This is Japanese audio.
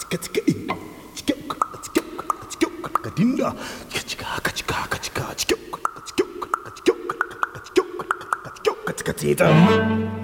カチカチカチキョカチキョカチキョカカディンラチカチカカチカカチカチキョカチキョカチキョカチキョカチキョカチキョカチキョカチカチカチ